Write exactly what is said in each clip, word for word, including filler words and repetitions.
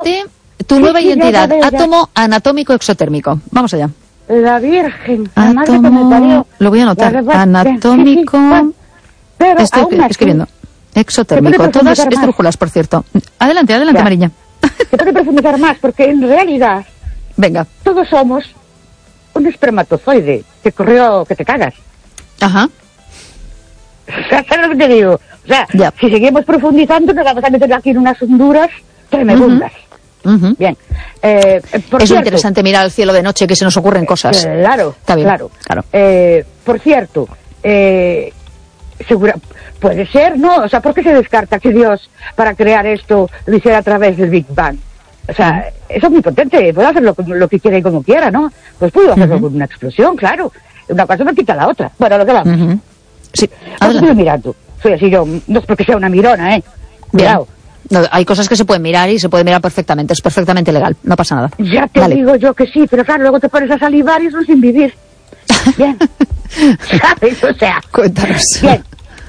Imagínate tu sí, nueva sí, identidad, ya, ya, ya. átomo anatómico exotérmico. Vamos allá. La Virgen, la madre que me Átomo, parió. lo voy a anotar, La verdad, anatómico, sí, sí, bueno, pero estoy aún así, escribiendo, se exotérmico, puede todas profundizar más. estrújulas, por cierto. Adelante, adelante, Ya. Mariña. Se puede profundizar más, porque en realidad Venga. todos somos un espermatozoide que corrió que te cagas. Ajá. O sea, ¿sabes lo que te digo? O sea, Ya. si seguimos profundizando nos vamos a meter aquí en unas honduras tremendas. Ujú. Bien. Eh, por Es cierto, interesante mirar al cielo de noche, que se nos ocurren cosas. Claro, Está bien, claro. claro. Eh, por cierto, eh, segura, puede ser, ¿no? O sea, ¿por qué se descarta que Dios, para crear esto, lo hiciera a través del Big Bang? O sea, eso es muy potente, puede hacerlo lo, lo que quiera y como quiera, ¿no? Pues pudo hacerlo Uh-huh. con una explosión, claro. Una cosa no quita la otra. Bueno, lo que vamos. Uh-huh. Sí, Pues adelante. estoy mirando. Soy así yo, no es porque sea una mirona, ¿eh? Bien. Cuidado. No, hay cosas que se pueden mirar y se puede mirar perfectamente, es perfectamente legal, no pasa nada. Ya te Dale. digo yo que sí, pero claro, luego te pones a salivar y eso sin vivir. Bien. ¿Sabes? O sea. Cuéntanos. Bien.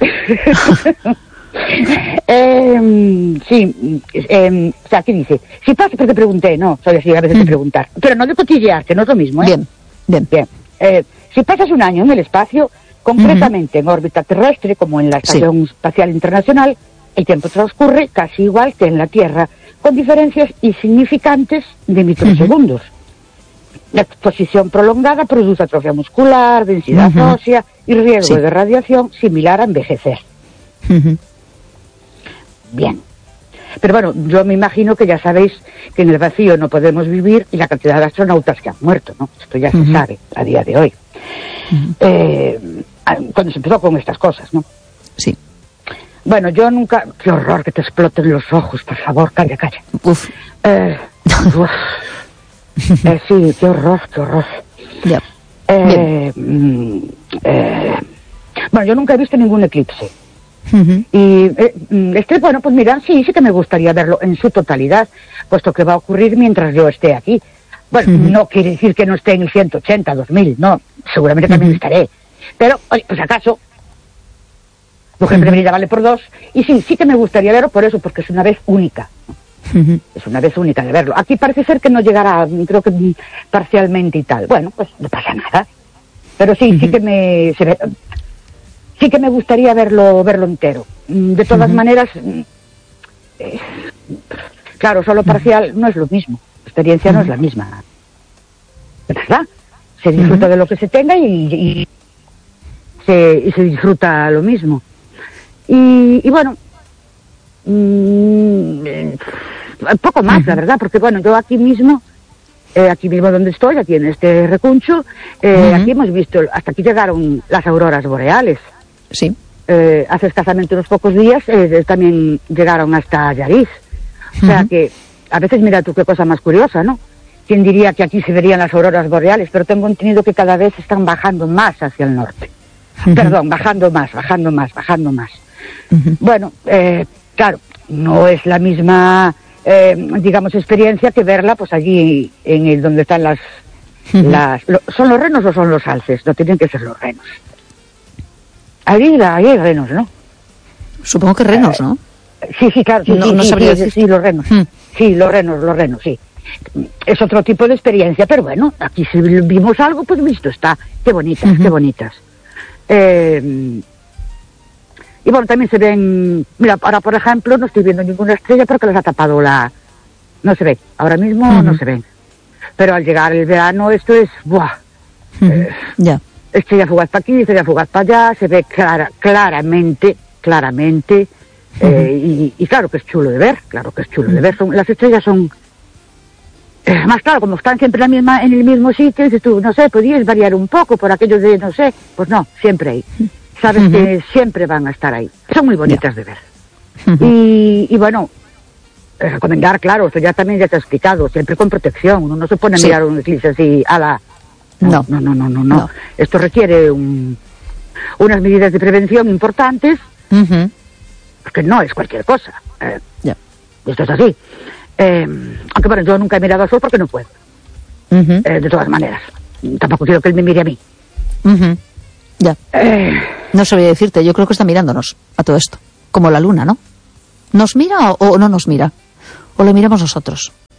eh, sí, eh, o sea, ¿qué dice? Si pasa, porque pregunté, no, soy así a veces de preguntar, pero no de cotillear, que no es lo mismo, ¿eh? Bien, bien. Bien. Eh, si pasas un año en el espacio, concretamente en órbita terrestre, como en la Estación Espacial Internacional, el tiempo transcurre casi igual que en la Tierra, con diferencias insignificantes de microsegundos. La exposición prolongada produce atrofia muscular, densidad Ujú. ósea y riesgo Sí. de radiación similar a envejecer. Ujú. Bien. Pero bueno, yo me imagino que ya sabéis que en el vacío no podemos vivir y la cantidad de astronautas que han muerto, ¿no? Esto ya Ujú. se sabe a día de hoy. Eh, cuando se empezó con estas cosas, ¿no? Sí. Bueno, yo nunca... Qué horror que te exploten los ojos, por favor, calla, calla. Uf. Eh, uf. Eh, sí, qué horror, qué horror. Ya. Eh, mm, eh, bueno, yo nunca he visto ningún eclipse. Ujú. Y eh, mm, este, bueno, pues mira, sí, sí que me gustaría verlo en su totalidad, puesto que va a ocurrir mientras yo esté aquí. Bueno, Ujú. no quiere decir que no esté en el ciento ochenta, dos mil, no, seguramente también Ujú. estaré. Pero, oye, pues acaso, mujer prevenida vale por dos, y sí, sí que me gustaría verlo por eso, porque es una vez única. Ujú. Es una vez única de verlo. Aquí parece ser que no llegará, creo que mm, parcialmente y tal. Bueno, pues no pasa nada. Pero sí, sí Ujú. que me se ve- sí que me gustaría verlo verlo entero. Mm, De todas Ujú. maneras, mm, eh, claro, solo parcial no es lo mismo. La experiencia no es la misma. ¿De verdad? Se disfruta Ujú. de lo que se tenga y, y se, y se disfruta lo mismo. Y, y bueno, mm, eh, poco más, la verdad, porque bueno, yo aquí mismo, eh, aquí mismo donde estoy, aquí en este recuncho, eh, Ujú. aquí hemos visto, hasta aquí llegaron las auroras boreales. Sí. Eh, hace escasamente unos pocos días eh, también llegaron hasta Yariz. O sea Ujú. que, a veces mira tú qué cosa más curiosa, ¿no? ¿Quién diría que aquí se verían las auroras boreales? Pero tengo entendido que cada vez están bajando más hacia el norte. Ujú. Perdón, bajando más, bajando más, bajando más. Ujú. Bueno, eh, claro, no es la misma, eh, digamos, experiencia que verla pues allí en el donde están las... Ujú. las lo- ¿Son los renos o son los alces? No tienen que ser los renos. Ahí, la- ahí hay renos, ¿no? Supongo que renos, ¿no? Sí, sí, claro, sí, No- sí, no sí, sabría sí, decirte. sí, los renos. Hmm. Sí, los renos, los renos, sí. Es otro tipo de experiencia, pero bueno, aquí si vimos algo, pues visto está. Qué bonitas, Ujú. qué bonitas. Eh, y bueno, también se ven... Mira, ahora por ejemplo no estoy viendo ninguna estrella porque les ha tapado la... No se ve, ahora mismo Ujú. no se ven. Pero al llegar el verano esto es... ¡Buah! Ujú. Eh, Ya. Estrella fugaz para aquí, estrella fugaz para allá, se ve clara, claramente, claramente, eh, y, y claro que es chulo de ver, claro que es chulo de ver. Son, las estrellas son, eh, más claro, como están siempre en, la misma, en el mismo sitio, dices tú, no sé, podrías variar un poco por aquello de, no sé, pues no, siempre ahí. Sabes Ujú. que siempre van a estar ahí. Son muy bonitas de ver. Ujú. Y, y bueno, eh, recomendar, claro, esto ya también ya te he explicado, siempre con protección, uno no se pone a Sí. mirar un eclipse así, a la... No. No, no, no, no, no. No. Esto requiere un, unas medidas de prevención importantes, Ujú. porque no es cualquier cosa. Eh, Ya. esto es así. Eh, aunque bueno, yo nunca he mirado al sol porque no puedo, Ujú. eh, de todas maneras. Tampoco quiero que él me mire a mí. Ujú. Ya. Eh, No sabría decirte, yo creo que está mirándonos a todo esto. Como la luna, ¿no? ¿Nos mira o, o no nos mira? ¿O lo miramos nosotros?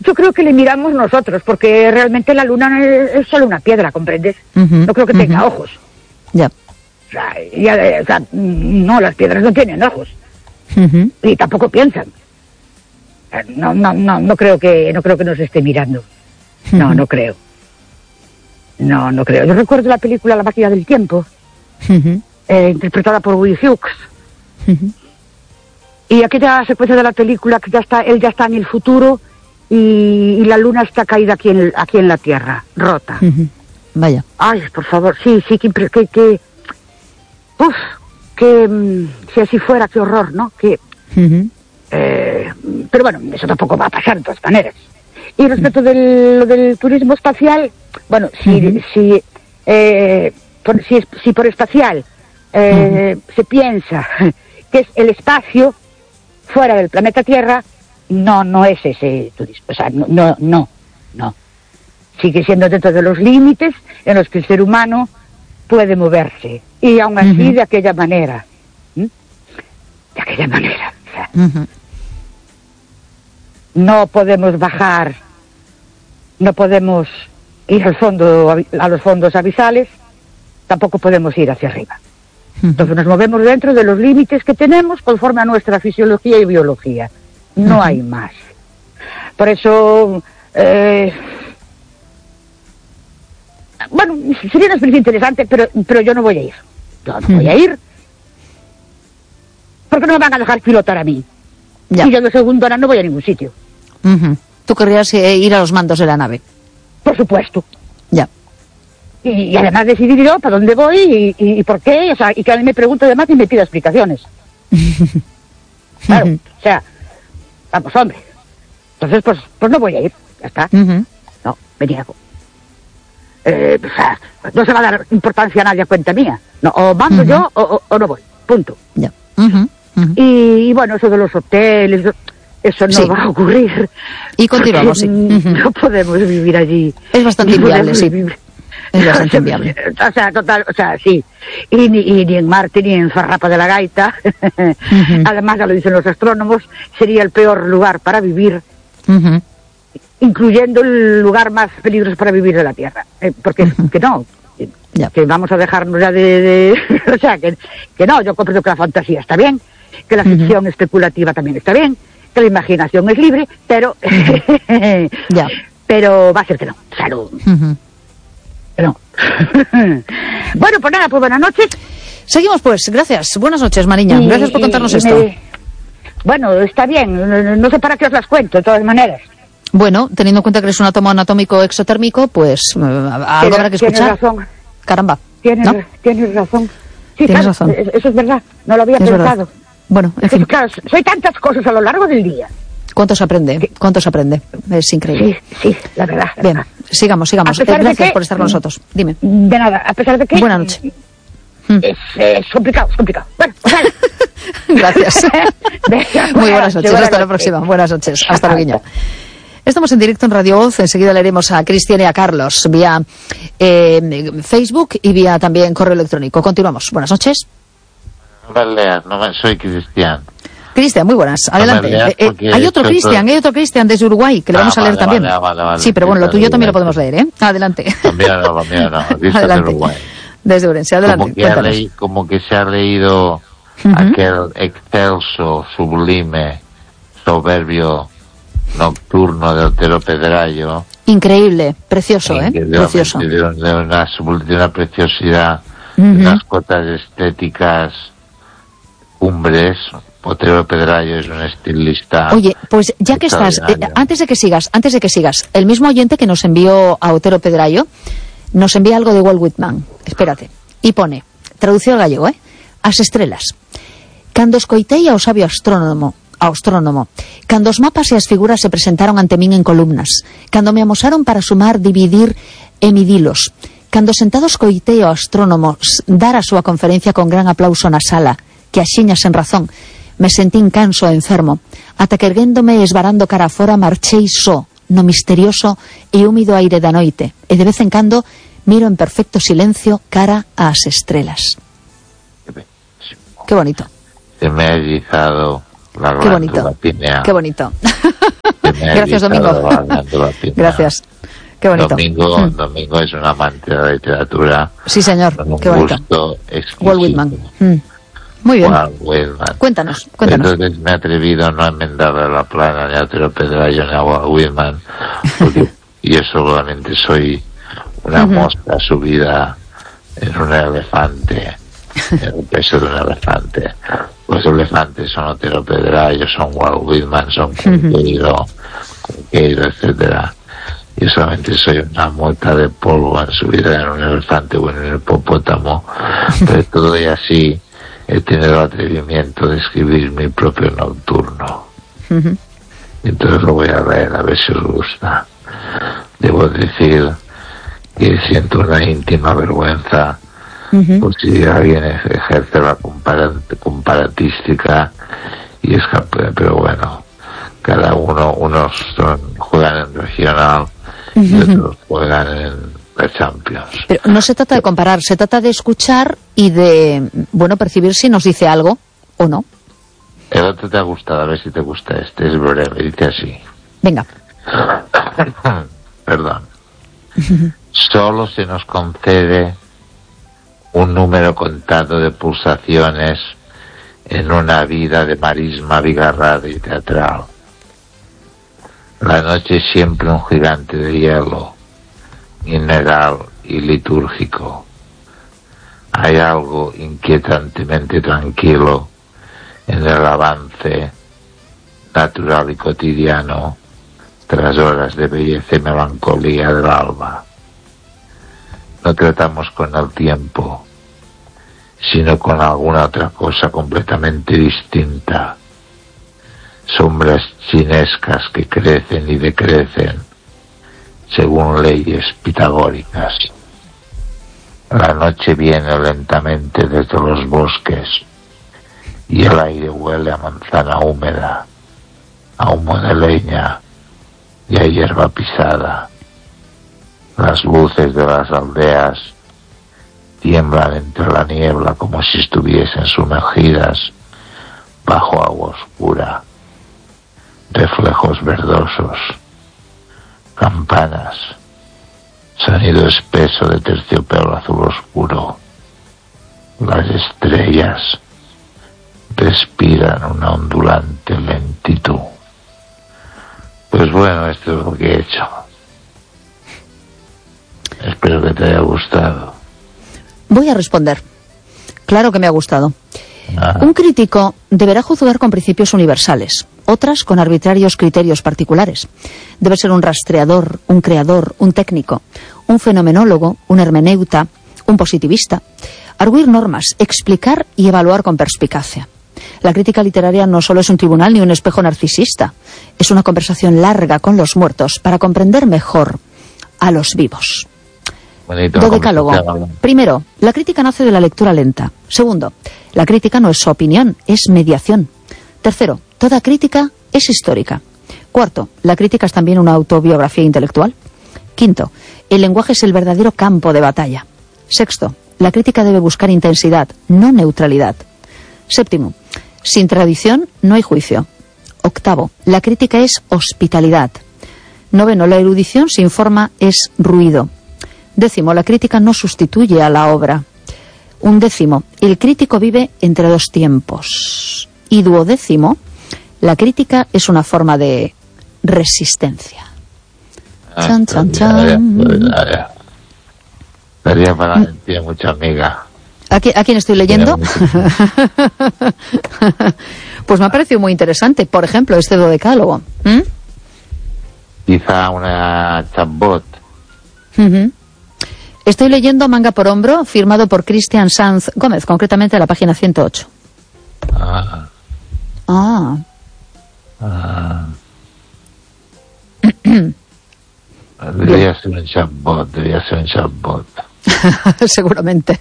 yo creo que le miramos nosotros, porque realmente la luna es, es solo una piedra, ¿comprendes? Uh-huh, no creo que uh-huh. tenga ojos. Ya. O sea, ya, o sea, no, las piedras no tienen ojos. Uh-huh. Y tampoco piensan. No, no, no, no creo que, no creo que nos esté mirando. Uh-huh. No, no creo. No, no creo. Yo recuerdo la película La máquina del tiempo, uh-huh. eh, interpretada por Will Hughes. Uh-huh. Y aquella secuencia de la película que ya está, él ya está en el futuro y, y la luna está caída aquí en, aquí en la Tierra, rota. Uh-huh. Vaya. Ay, por favor, sí, sí, que, que, que uf, que um, si así fuera, qué horror, ¿no? Que, uh-huh. eh, pero bueno, eso tampoco va a pasar de todas maneras. Y respecto uh-huh. del, del turismo espacial, bueno, si, uh-huh. si, eh, por, si, si por espacial eh, uh-huh. se piensa que es el espacio fuera del planeta Tierra, no, no es ese turismo, o sea, no, no, no, no. Sigue siendo dentro de los límites en los que el ser humano puede moverse, y aún así uh-huh. de aquella manera, ¿Mm? de aquella manera, o sea, uh-huh. no podemos bajar, no podemos ir al fondo, a los fondos abisales, tampoco podemos ir hacia arriba. Entonces nos movemos dentro de los límites que tenemos conforme a nuestra fisiología y biología. No uh-huh. hay más. Por eso, eh, bueno, sería una experiencia interesante, pero, pero yo no voy a ir. Yo no uh-huh. voy a ir. Porque no me van a dejar pilotar a mí. Ya. Y yo de segundona no voy a ningún sitio. Uh-huh. ¿Tú querrías eh, ir a los mandos de la nave? Por supuesto. Ya. Y, y además decidir yo para dónde voy y, y, y por qué, o sea, y que a mí me pregunte además y me pida explicaciones. Claro, uh-huh. o sea, vamos, hombre. Entonces, pues, pues no voy a ir, ya está. Uh-huh. No, me niego. Eh, o sea, no se va a dar importancia a nadie a cuenta mía. No, o mando uh-huh. yo o, o, o no voy, punto. Ya. Uh-huh. Uh-huh. Y, y bueno, eso de los hoteles, eso no sí. va a ocurrir. Y continuamos, sí. Uh-huh. No podemos vivir allí. Es bastante inviable, sí. Vivir. Es bastante inviable. O sea, total, o sea, sí. Y ni, y ni en Marte ni en Farrapa de la Gaita, uh-huh. además ya lo dicen los astrónomos, sería el peor lugar para vivir, uh-huh. incluyendo el lugar más peligroso para vivir de la Tierra. Eh, porque uh-huh. que no, que, yeah. que vamos a dejarnos ya de... de o sea, que, que no, yo comprendo que la fantasía está bien, que la ficción uh-huh. especulativa también está bien, que la imaginación es libre, pero... Uh-huh. yeah. pero va a ser que no. O sea, no... Uh-huh. No. Bueno, pues nada, pues buenas noches. Seguimos pues, gracias. Buenas noches, Mariña. Y, gracias por contarnos y, y esto. Me... Bueno, está bien. No, no sé para qué os las cuento, de todas maneras. Bueno, teniendo en cuenta que eres un átomo anatómico exotérmico, pues uh, algo habrá que escuchar. Tienes razón. Caramba. Tienes, ¿no? tienes razón. Sí, tienes claro, razón. Eso es verdad. No lo había es pensado. Verdad. Bueno, en es fin. que, claro, soy tantas cosas a lo largo del día. ¿Cuánto se aprende? ¿Cuánto se aprende? Es increíble. Sí, sí, la verdad. La Bien, verdad. sigamos, sigamos. Eh, gracias que, por estar con nosotros. Dime. De nada, a pesar de que... Buenas noches. Es, es complicado, es complicado. Bueno, vale. Gracias. Venga, muy buenas noches, buenas hasta la próxima. Buenas noches, hasta luego. Estamos en directo en Radio Voz, enseguida leeremos a Cristian y a Carlos vía eh, Facebook y vía también correo electrónico. Continuamos. Buenas noches. No me leas, no me, soy Cristian. Cristian, muy buenas. Adelante. No eh, eh, hay otro Cristian, hay otro Cristian desde Uruguay que le vamos ah, a leer vale, también. Vale, vale, vale. Sí, pero bueno, lo tuyo también lo podemos leer, ¿eh? Adelante. También no, también no. Adelante. De Uruguay. Desde Urense, adelante. Como que, leí, como que se ha leído uh-huh. aquel excelso, sublime, soberbio nocturno de Otero Pedrayo. Increíble, precioso, ¿eh? Precioso. De, de, una, de una preciosidad, uh-huh. de unas cotas estéticas cumbres. Otero Pedrayo es un estilista. Oye, pues ya que estás, eh, antes de que sigas, antes de que sigas, el mismo oyente que nos envió a Otero Pedrayo nos envía algo de Walt Whitman. Espérate. Y pone, traducido al gallego, ¿eh? As estrelas. Cando escoitei ao sabio astrónomo, ao astrónomo, cando os mapas e as figuras se presentaron ante min en columnas, cando me amosaron para sumar, dividir e midilos, cando sentado escoitei ao astrónomo dar a súa conferencia con gran aplauso na sala, que axiña sen razón, me sentín canso e enfermo, ata que erguéndome e esvarando cara fora marchei só, no misterioso e húmido aire da noite, e de vez en cando miro en perfecto silencio cara ás estrelas. Qué bonito. Se me ha erizado la Qué bonito. pinea. Qué bonito. Se me ha Gracias, Domingo. Gracias. Qué bonito. Domingo, mm. Domingo es un amante de la literatura. Sí, señor. Con un Qué bonito. gusto exquisito. Walt Whitman. Mm. Muy bien. Walt Whitman. Cuéntanos, cuéntanos. Entonces me he atrevido no a enmendarle la plana ni a Otero Pedrayo ni a Walt Whitman, porque yo solamente soy una uh-huh. mosca subida en un elefante, en el peso de un elefante. Los elefantes son Otero Pedrayo, son Walt Whitman, son Cunqueiro, uh-huh. Cunqueiro, etcétera. Yo solamente soy una mota de polvo subida en un elefante o en un hipopótamo, pero todo y así he tenido el atrevimiento de escribir mi propio nocturno. Uh-huh. Entonces lo voy a leer, a ver si os gusta. Debo decir que siento una íntima vergüenza uh-huh. por si alguien ejerce la comparat- comparatística y escapa, pero bueno, cada uno, unos son, juegan en regional uh-huh. y otros juegan en la Champions. Pero no se trata de comparar, se trata de escuchar y de, bueno, percibir si nos dice algo o no. El otro te ha gustado, a ver si te gusta este, es breve, dice así. Venga. Perdón. Solo se nos concede un número contado de pulsaciones en una vida de marisma abigarrada y teatral. La noche es siempre un gigante de hielo, mineral y litúrgico. Hay algo inquietantemente tranquilo en el avance natural y cotidiano tras horas de belleza y melancolía del alba. No tratamos con el tiempo, sino con alguna otra cosa completamente distinta. Sombras chinescas que crecen y decrecen según leyes pitagóricas. La noche viene lentamente desde los bosques y el aire huele a manzana húmeda, a humo de leña y a hierba pisada. Las luces de las aldeas tiemblan entre la niebla como si estuviesen sumergidas bajo agua oscura. Reflejos verdosos, campanas, sonido espeso de terciopelo azul oscuro. Las estrellas respiran una ondulante lentitud. Pues bueno, esto es lo que he hecho. Espero que te haya gustado. Voy a responder. Claro que me ha gustado. Ah. Un crítico deberá juzgar con principios universales, otras con arbitrarios criterios particulares. Debe ser un rastreador, un creador, un técnico, un fenomenólogo, un hermeneuta, un positivista. Arguir normas, explicar y evaluar con perspicacia. La crítica literaria no solo es un tribunal ni un espejo narcisista. Es una conversación larga con los muertos para comprender mejor a los vivos. Dodecálogo. Primero, la crítica nace de la lectura lenta. Segundo, la crítica no es opinión, es mediación. Tercero, toda crítica es histórica. Cuarto, la crítica es también una autobiografía intelectual. Quinto, el lenguaje es el verdadero campo de batalla. Sexto, la crítica debe buscar intensidad, no neutralidad. Séptimo, sin tradición no hay juicio. Octavo, la crítica es hospitalidad. Noveno, la erudición sin forma es ruido. Décimo, la crítica no sustituye a la obra. Undécimo, el crítico vive entre dos tiempos. Y duodécimo, la crítica es una forma de resistencia. Ah, chan, chan, chan. Daría para tiene mucha amiga. ¿A, qui- ¿A quién estoy leyendo? Pues me ha parecido muy interesante. Por ejemplo, este dodecálogo. ¿Mm? Quizá una chatbot. Uh-huh. Estoy leyendo Manga por Hombro, firmado por Cristian Sanz Gómez, concretamente la página ciento ocho. Ah. Ah. Ah. Debería ser un chatbot, debería ser un chatbot. Seguramente.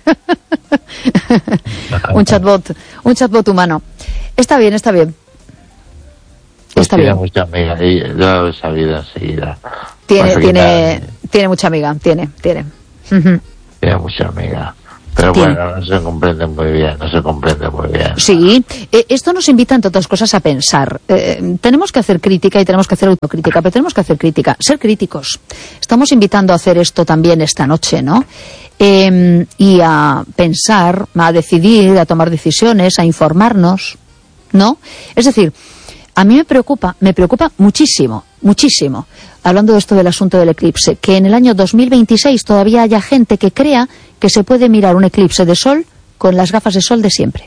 un chatbot, un chatbot humano. Está bien, está bien. Pues está tiene bien. mucha amiga, y yo lo he sabido enseguida. Tiene, Pasa que tiene, nada, tiene mucha amiga, tiene, tiene. Uh-huh. tiene mucha amiga. Pero Tiene. bueno, no se comprende muy bien, no se comprende muy bien. Sí, eh, esto nos invita, entre otras cosas, a pensar. Eh, tenemos que hacer crítica y tenemos que hacer autocrítica, pero tenemos que hacer crítica, ser críticos. Estamos invitando a hacer esto también esta noche, ¿no? Eh, y a pensar, a decidir, a tomar decisiones, a informarnos, ¿no? Es decir, a mí me preocupa, me preocupa muchísimo, muchísimo, hablando de esto del asunto del eclipse, que en el año dos mil veintiséis todavía haya gente que crea que se puede mirar un eclipse de sol con las gafas de sol de siempre.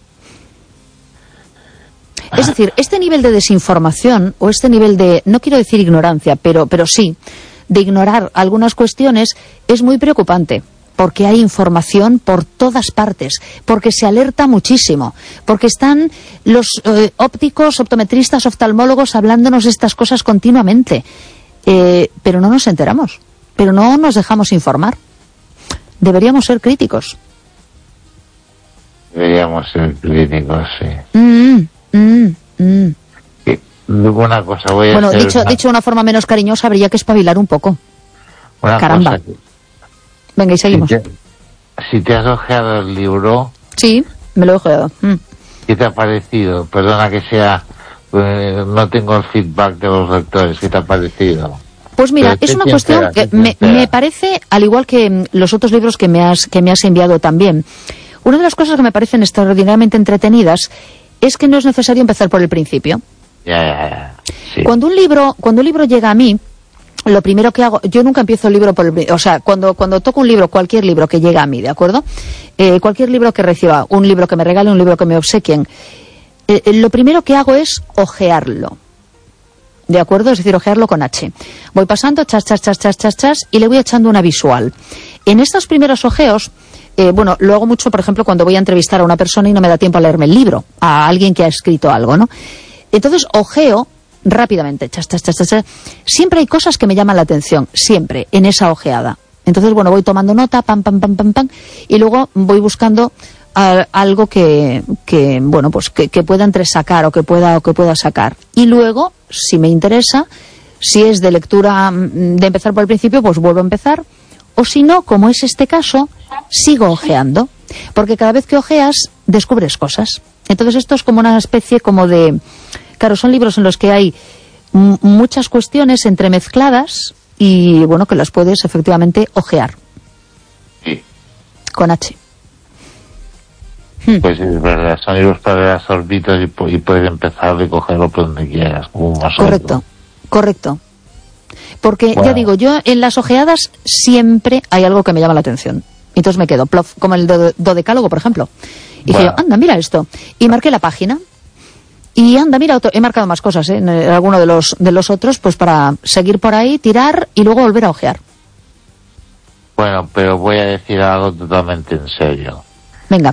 Es decir, este nivel de desinformación, o este nivel de, no quiero decir ignorancia, pero, pero sí, de ignorar algunas cuestiones, es muy preocupante. Porque hay información por todas partes, porque se alerta muchísimo, porque están los eh, ópticos, optometristas, oftalmólogos hablándonos de estas cosas continuamente. Eh, pero no nos enteramos, pero no nos dejamos informar. Deberíamos ser críticos. Deberíamos ser críticos, sí. Mm, mm, mm. Y una cosa, voy a Bueno, hacer dicho, una, dicho de una forma menos cariñosa, habría que espabilar un poco. una Caramba. cosa que- Venga, y seguimos. Si te, si te has ojeado el libro, Sí, me lo he ojeado. Mm. ¿qué te ha parecido? Perdona que sea, eh, no tengo el feedback de los lectores, ¿qué te ha parecido? Pues mira, Pero es sé una quién cuestión sea, que sé quién me, sea. me parece, al igual que mm, los otros libros que me has que me has enviado también, una de las cosas que me parecen extraordinariamente entretenidas es que no es necesario empezar por el principio. Ya, ya, ya. Sí. Cuando un libro, cuando un libro llega a mí, lo primero que hago, yo nunca empiezo el libro por el, pri- o sea, cuando cuando toco un libro, cualquier libro que llega a mí, ¿de acuerdo? Eh, cualquier libro que reciba, un libro que me regale, un libro que me obsequien, eh, eh, lo primero que hago es ojearlo. ¿De acuerdo? Es decir, ojearlo con H. Voy pasando, chas, chas, chas, chas, chas, chas, y le voy echando una visual. En estos primeros ojeos, eh, bueno, lo hago mucho, por ejemplo, cuando voy a entrevistar a una persona y no me da tiempo a leerme el libro, a alguien que ha escrito algo, ¿no? Entonces, ojeo rápidamente, chas, chas, chas, chas, chas. Siempre hay cosas que me llaman la atención, siempre, en esa ojeada. Entonces, bueno, voy tomando nota, pam, pam, pam, pam, pam, y luego voy buscando a, algo que, que, bueno, pues que, que pueda entresacar o que pueda, o que pueda sacar. Y luego, si me interesa, si es de lectura, mm, de empezar por el principio, pues vuelvo a empezar. O si no, como es este caso, sigo ojeando. Porque cada vez que ojeas, descubres cosas. Entonces esto es como una especie como de... Claro, son libros en los que hay m- muchas cuestiones entremezcladas y, bueno, que las puedes efectivamente ojear. Sí. Con H. Pues es verdad, son libros para ver a sorbitos y, pu- y puedes empezar y cogerlo por donde quieras, como más Correcto, correcto. Porque, Bueno. ya digo, yo en las ojeadas siempre hay algo que me llama la atención. Entonces me quedo, plof, como el do- dodecálogo, por ejemplo. Y dije Bueno. yo, anda, mira esto. Y marqué la página. Y anda, mira, otro, he marcado más cosas, ¿eh? En eh, alguno de los, de los otros, pues para seguir por ahí, tirar y luego volver a ojear. Bueno, pero voy a decir algo totalmente en serio. Venga.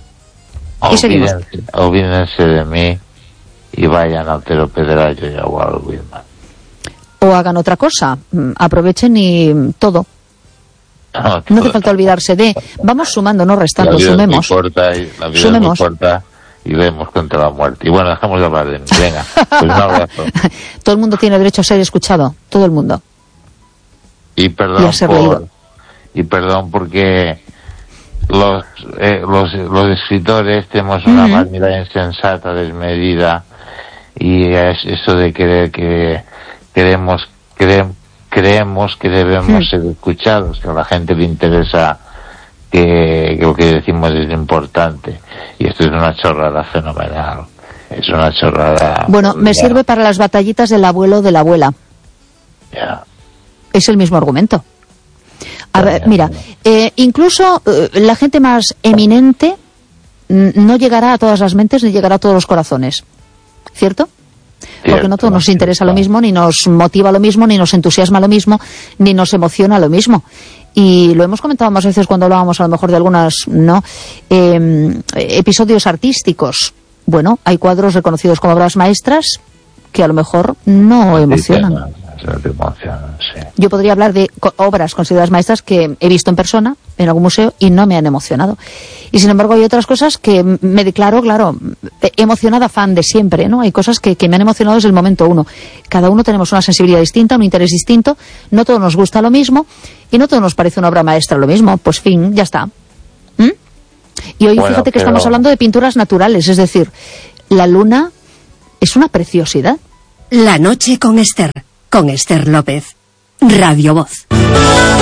Y seguimos. Olvídense, olvídense de mí y vayan a Otero Pedrayo y a Walt Whitman. O hagan otra cosa, mm, aprovechen y mm, todo. No, No hace falta olvidarse de... Vamos sumando, no restando, la vida sumemos. Es muy corta y, la vida Sumemos. es muy corta y leemos contra la muerte. Y bueno, dejamos de hablar de mí. Venga, pues un abrazo. Todo el mundo tiene derecho a ser escuchado, todo el mundo. Y Y perdón a ser por, leído. y perdón porque los, eh, los, los escritores tenemos una Ujú. manera insensata, desmedida, y es eso de creer que queremos, cre- creemos que debemos Mm. ser escuchados, que a la gente le interesa que, que lo que decimos es importante. Y esto es una chorrada fenomenal. Es una chorrada. Bueno, me ya, sirve para las batallitas del abuelo o de la abuela. ya. Es el mismo argumento. A Ya, ver, ya, mira, ya. eh, incluso eh, la gente más eminente mm, no llegará a todas las mentes ni llegará a todos los corazones. ¿Cierto? Porque Cierto, no todo nos cierto. interesa lo mismo, ni nos motiva lo mismo, ni nos entusiasma lo mismo, ni nos emociona lo mismo. Y lo hemos comentado más veces cuando hablábamos a lo mejor de algunas, ¿no? Eh, episodios artísticos. Bueno, hay cuadros reconocidos como obras maestras que a lo mejor no emocionan. Sí, no te emocionan, sí. Yo podría hablar de co- obras consideradas maestras que he visto en persona, en algún museo, y no me han emocionado. Y sin embargo hay otras cosas que m- me declaro, claro, eh, emocionada fan de siempre, ¿no? Hay cosas que, que me han emocionado desde el momento uno. Cada uno tenemos una sensibilidad distinta, un interés distinto, no todo nos gusta lo mismo, y no todo nos parece una obra maestra lo mismo. Pues fin, ya está. ¿Mm? Y hoy Bueno, fíjate que pero- estamos hablando de pinturas naturales, es decir, la luna es una preciosidad. La noche con Esther, con Esther López. Radio Voz.